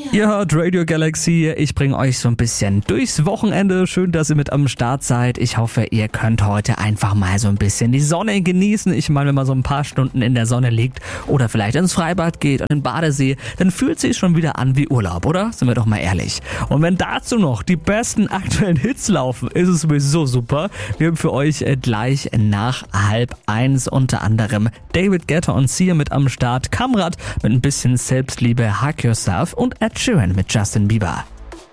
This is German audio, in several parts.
Ihr hört Radio Galaxy, ich bringe euch so ein bisschen durchs Wochenende. Schön, dass ihr mit am Start seid. Ich hoffe, ihr könnt heute einfach mal so ein bisschen die Sonne genießen. Ich meine, wenn man so ein paar Stunden in der Sonne liegt oder vielleicht ins Freibad geht und in den Badesee, dann fühlt es sich schon wieder an wie Urlaub, oder? Sind wir doch mal ehrlich. Und wenn dazu noch die besten aktuellen Hits laufen, ist es sowieso super. Wir haben für euch gleich nach 12:30 unter anderem David Guetta und Sia mit am Start, Kamrat mit ein bisschen Selbstliebe, Hug Yourself und Ed Sheeran mit Justin Bieber.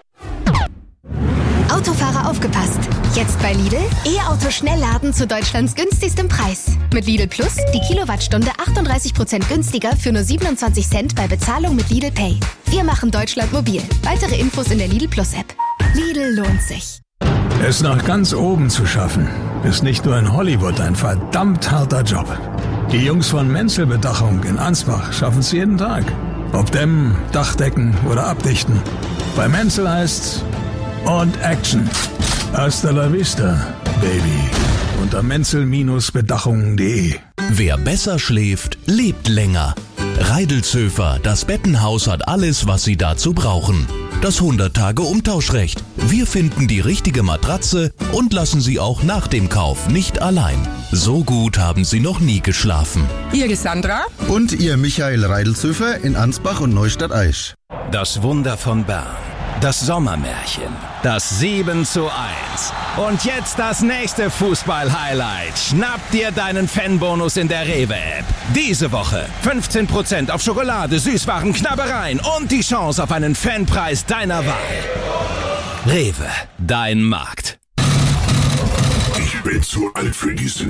Autofahrer aufgepasst! Jetzt bei Lidl E-Auto Schnellladen zu Deutschlands günstigstem Preis. Mit Lidl Plus die Kilowattstunde 38% günstiger für nur 27 Cent bei Bezahlung mit Lidl Pay. Wir machen Deutschland mobil. Weitere Infos in der Lidl Plus App. Lidl lohnt sich. Es nach ganz oben zu schaffen, ist nicht nur in Hollywood ein verdammt harter Job. Die Jungs von Menzel Bedachung in Ansbach schaffen es jeden Tag. Ob dämmen, Dachdecken oder abdichten. Bei Menzel heißt's und Action. Hasta la vista, Baby. Unter menzel-bedachungen.de. Wer besser schläft, lebt länger. Reidelzöfer, das Bettenhaus hat alles, was Sie dazu brauchen. Das 100-Tage-Umtauschrecht. Wir finden die richtige Matratze und lassen Sie auch nach dem Kauf nicht allein. So gut haben Sie noch nie geschlafen. Ihr Sandra? Und ihr Michael Reidelzöfer in Ansbach und Neustadt-Aisch. Das Wunder von Bern. Das Sommermärchen. Das 7:1. Und jetzt das nächste Fußball-Highlight. Schnapp dir deinen Fanbonus in der Rewe-App. Diese Woche 15% auf Schokolade, Süßwaren, Knabbereien und die Chance auf einen Fanpreis deiner Wahl. Rewe, dein Markt. Ich bin zu alt für diesen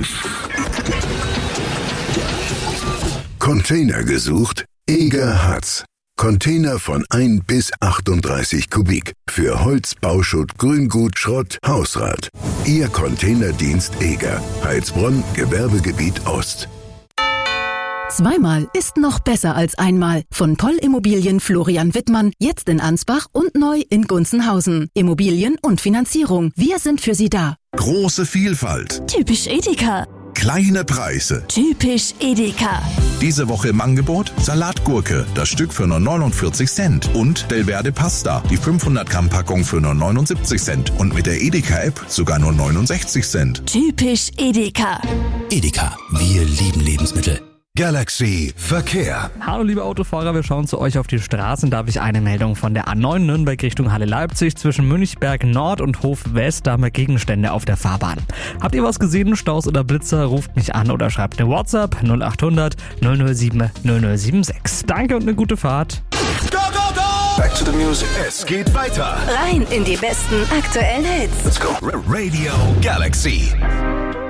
Container gesucht? Eger hat's. Container von 1 bis 38 Kubik. Für Holz, Bauschutt, Grüngut, Schrott, Hausrat. Ihr Containerdienst Eger. Heilsbronn, Gewerbegebiet Ost. Zweimal ist noch besser als einmal. Von Poll Immobilien Florian Wittmann, jetzt in Ansbach und neu in Gunzenhausen. Immobilien und Finanzierung. Wir sind für Sie da. Große Vielfalt. Typisch Edeka. Kleine Preise. Typisch Edeka. Diese Woche im Angebot Salatgurke, das Stück für nur 49 Cent. Und Delverde Pasta, die 500 Gramm Packung für nur 79 Cent. Und mit der Edeka-App sogar nur 69 Cent. Typisch Edeka. Edeka, wir lieben Lebensmittel. Galaxy Verkehr. Hallo liebe Autofahrer, wir schauen zu euch auf die Straßen. Da habe ich eine Meldung von der A9 Nürnberg Richtung Halle Leipzig zwischen Münchberg Nord und Hof West. Da haben wir Gegenstände auf der Fahrbahn. Habt ihr was gesehen, Staus oder Blitzer? Ruft mich an oder schreibt eine WhatsApp 0800 007 0076. Danke und eine gute Fahrt. Go, go, go! Back to the music. Es geht weiter. Rein in die besten aktuellen Hits. Let's go. Radio Galaxy.